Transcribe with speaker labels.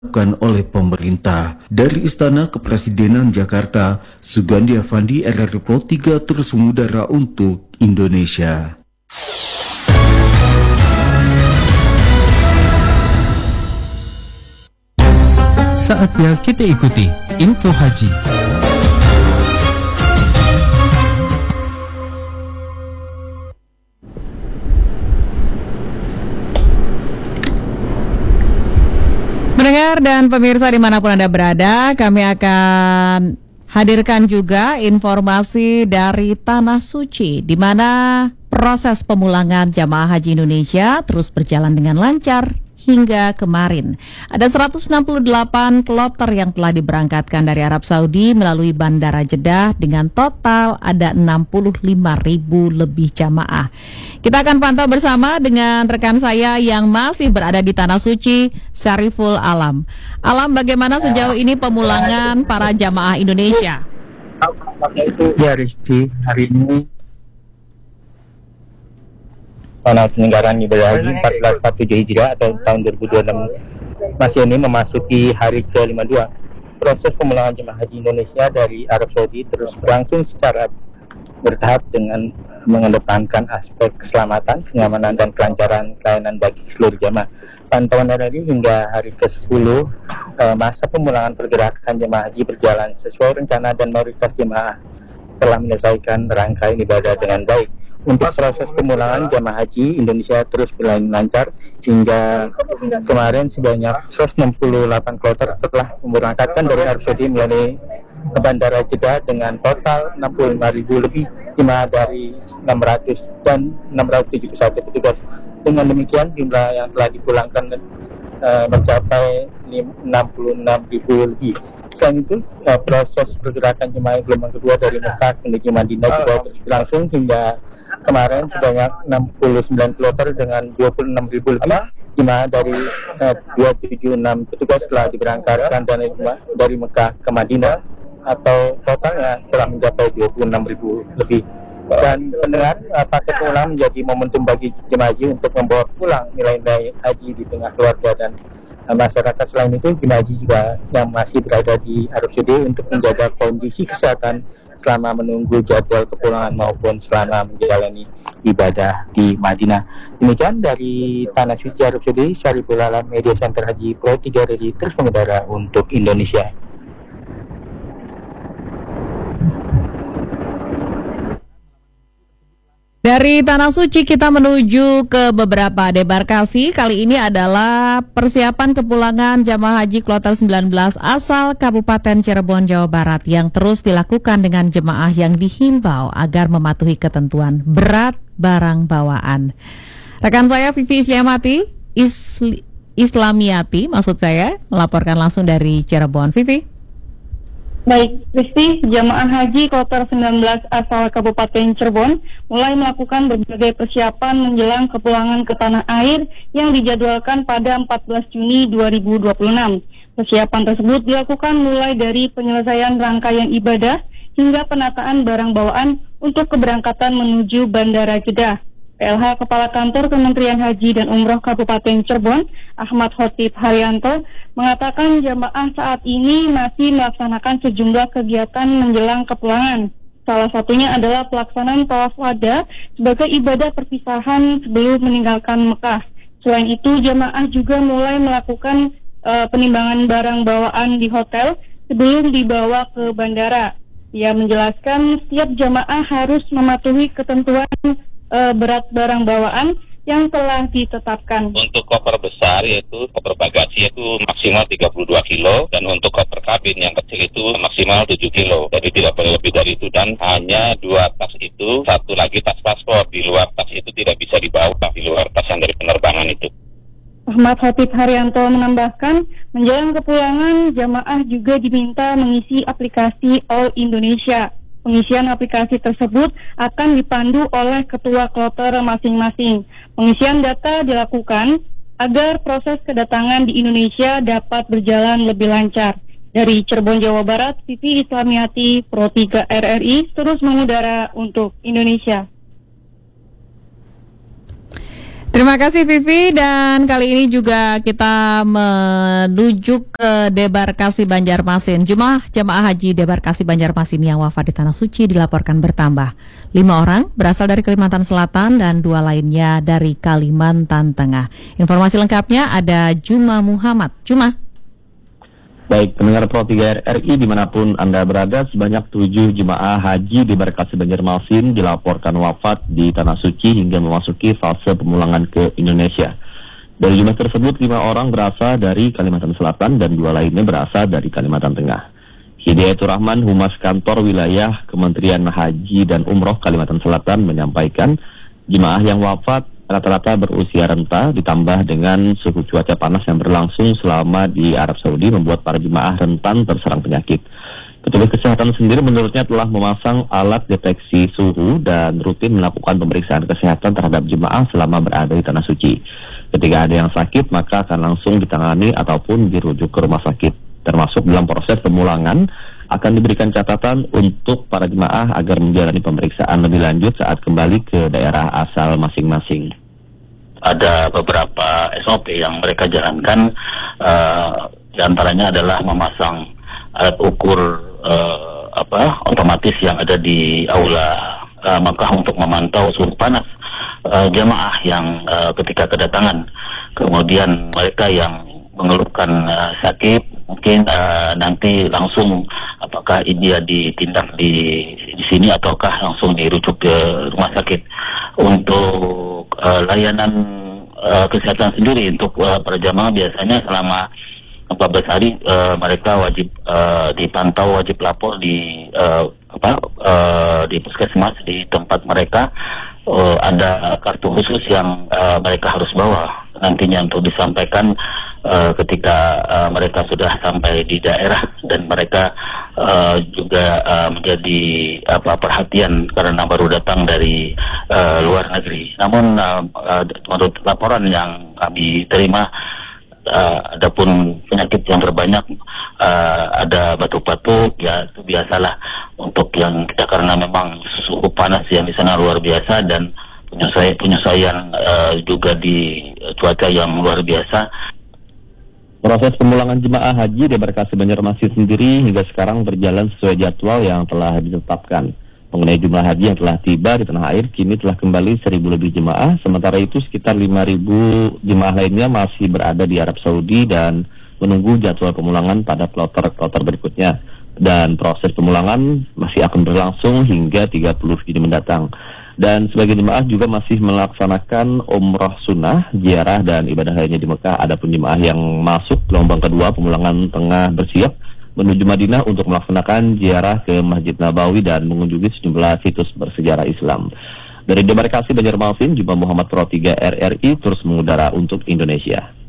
Speaker 1: dilakukan oleh pemerintah. Dari Istana Kepresidenan Jakarta, Sugandi Avandi, RRI Pro 3 terus mengudara untuk Indonesia.
Speaker 2: Saatnya kita ikuti Info Haji.
Speaker 3: Pendengar dan pemirsa dimanapun Anda berada, kami akan hadirkan juga informasi dari Tanah Suci, di mana proses pemulangan jamaah haji Indonesia terus berjalan dengan lancar hingga kemarin. Ada 168 kloter yang telah diberangkatkan dari Arab Saudi melalui Bandara Jeddah dengan total ada 65.000 lebih jamaah. Kita akan pantau bersama dengan rekan saya yang masih berada di Tanah Suci, Syariful Alam. Alam, bagaimana sejauh ini pemulangan para jamaah Indonesia?
Speaker 4: Ya Rizky, hari ini penyelenggaraan ibadah haji 1447 Hijriah atau tahun 2026 masih ini memasuki hari ke-52. Proses pemulangan jemaah haji Indonesia dari Arab Saudi terus berlangsung secara bertahap dengan mengedepankan aspek keselamatan, kenyamanan, dan kelancaran pelayanan bagi seluruh jemaah. Pantauan RRI hingga hari ke-10, masa pemulangan pergerakan jemaah haji berjalan sesuai rencana dan mayoritas jemaah telah menyelesaikan rangkaian ibadah dengan baik. Untuk proses pemulangan jamaah haji Indonesia terus berjalan lancar hingga kemarin sebanyak 168 kloter telah memberangkatkan dari Arab Saudi melalui Bandara Jeddah dengan total 65.000 lebih jemaah dari 600 dan 671 petugas. Dengan demikian jumlah yang telah dipulangkan mencapai 66.000 lebih. Selain itu, proses pergerakan jemaah gelombang kedua dari Mekah menuju Madinah juga terus berlangsung hingga kemarin sebanyak 69 kloter dengan 26.000 lebih jemaah dari 276 petugas telah diberangkatkan dari Mekah ke Madinah atau totalnya telah mencapai 26.000 lebih. Dan pendengar, fase pemulangan menjadi momentum bagi jemaah haji untuk membawa pulang nilai-nilai haji di tengah keluarga dan masyarakat. Selain itu, jemaah haji juga yang masih berada di Arab Saudi untuk menjaga kondisi kesehatan selama menunggu jadwal kepulangan maupun selama menjalani ibadah di Madinah. Demikian dari Tanah Suci Arab Saudi, Syariful Alam, Media Center Haji Pro 3 RRI terus mengudara untuk Indonesia.
Speaker 3: Dari Tanah Suci kita menuju ke beberapa debarkasi. Kali ini adalah persiapan kepulangan jamaah haji kloter 19 asal Kabupaten Cirebon, Jawa Barat yang terus dilakukan dengan jemaah yang dihimbau agar mematuhi ketentuan berat barang bawaan. Rekan saya Vivi Islamiati melaporkan langsung dari Cirebon. Vivi.
Speaker 5: Baik, Rizky, jamaah haji kloter 19 asal Kabupaten Cirebon mulai melakukan berbagai persiapan menjelang kepulangan ke tanah air yang dijadwalkan pada 14 Juni 2026. Persiapan tersebut dilakukan mulai dari penyelesaian rangkaian ibadah hingga penataan barang bawaan untuk keberangkatan menuju Bandara Jeddah. PLH Kepala Kantor Kementerian Haji dan Umroh Kabupaten Cirebon, Ahmad Khotib Haryanto, mengatakan jamaah saat ini masih melaksanakan sejumlah kegiatan menjelang kepulangan. Salah satunya adalah pelaksanaan tawaf wada sebagai ibadah perpisahan sebelum meninggalkan Mekah. Selain itu, jamaah juga mulai melakukan penimbangan barang bawaan di hotel sebelum dibawa ke bandara. Ia menjelaskan setiap jamaah harus mematuhi ketentuan berat barang bawaan yang telah ditetapkan.
Speaker 6: Untuk koper besar yaitu koper bagasi itu maksimal 32 kilo dan untuk koper kabin yang kecil itu maksimal 7 kilo. Jadi tidak boleh lebih dari itu dan hanya 2 tas itu, satu lagi tas paspor. Di luar tas itu tidak bisa dibawa di luar tas yang dari penerbangan itu.
Speaker 5: Ahmad Khotib Haryanto menambahkan, menjelang kepulangan jamaah juga diminta mengisi aplikasi All Indonesia. Pengisian aplikasi tersebut akan dipandu oleh ketua kloter masing-masing. Pengisian data dilakukan agar proses kedatangan di Indonesia dapat berjalan lebih lancar. Dari Cirebon, Jawa Barat, Vivi Islamiati, Pro 3 RRI, terus mengudara untuk Indonesia.
Speaker 3: Terima kasih Vivi, dan kali ini juga kita menuju ke Debarkasi Banjarmasin. Jemaah haji Debarkasi Banjarmasin yang wafat di Tanah Suci dilaporkan bertambah. 5 orang berasal dari Kalimantan Selatan dan 2 lainnya dari Kalimantan Tengah. Informasi lengkapnya ada Juma Muhammad. Juma.
Speaker 7: Baik, pendengar Pro 3 RRI dimanapun Anda berada, sebanyak 7 jemaah haji di Debarkasi Banjarmasin dilaporkan wafat di Tanah Suci hingga memasuki fase pemulangan ke Indonesia. Dari jumlah tersebut, 5 orang berasal dari Kalimantan Selatan dan 2 lainnya berasal dari Kalimantan Tengah. Hidayatur Rahman, Humas Kantor Wilayah Kementerian Haji dan Umroh Kalimantan Selatan menyampaikan jemaah yang wafat rata-rata berusia renta ditambah dengan suhu cuaca panas yang berlangsung selama di Arab Saudi membuat para jemaah rentan terserang penyakit. Petugas kesehatan sendiri menurutnya telah memasang alat deteksi suhu dan rutin melakukan pemeriksaan kesehatan terhadap jemaah selama berada di Tanah Suci. Ketika ada yang sakit, maka akan langsung ditangani ataupun dirujuk ke rumah sakit. Termasuk dalam proses pemulangan, akan diberikan catatan untuk para jemaah agar menjalani pemeriksaan lebih lanjut saat kembali ke daerah asal masing-masing.
Speaker 8: Ada beberapa SOP yang mereka jalankan, diantaranya adalah memasang alat ukur otomatis yang ada di aula Makkah untuk memantau suhu panas jemaah yang ketika kedatangan. Kemudian mereka yang mengeluhkan sakit mungkin nanti langsung apakah dia ditindak di sini ataukah langsung dirujuk ke rumah sakit. Untuk layanan kesehatan sendiri untuk para jamaah biasanya selama 14 hari mereka wajib dipantau, wajib lapor di puskesmas di tempat mereka. Ada kartu khusus yang mereka harus bawa nantinya untuk disampaikan ketika mereka sudah sampai di daerah, dan mereka juga menjadi perhatian karena baru datang dari luar negeri. Namun menurut laporan yang kami terima, adapun penyakit yang terbanyak ada batuk-batuk, ya itu biasalah untuk yang kita, karena memang suhu panas yang di sana luar biasa dan penyesuaian juga di cuaca yang luar biasa.
Speaker 7: Proses pemulangan jemaah haji di Debarkasi Banjarmasin sendiri hingga sekarang berjalan sesuai jadwal yang telah ditetapkan. Mengenai jumlah haji yang telah tiba di tanah air, kini telah kembali 1.000 lebih jemaah. Sementara itu sekitar 5.000 jemaah lainnya masih berada di Arab Saudi dan menunggu jadwal pemulangan pada kloter-kloter berikutnya. Dan proses pemulangan masih akan berlangsung hingga 30 Juni mendatang. Dan sebagian jemaah juga masih melaksanakan umroh sunnah, ziarah dan ibadah lainnya di Mekah. Adapun jemaah yang masuk gelombang kedua pemulangan tengah bersiap menuju Madinah untuk melaksanakan ziarah ke Masjid Nabawi dan mengunjungi sejumlah situs bersejarah Islam. Dari Debarkasi Banjarmasin, Juma Muhammad Pro 3 RRI terus mengudara untuk Indonesia.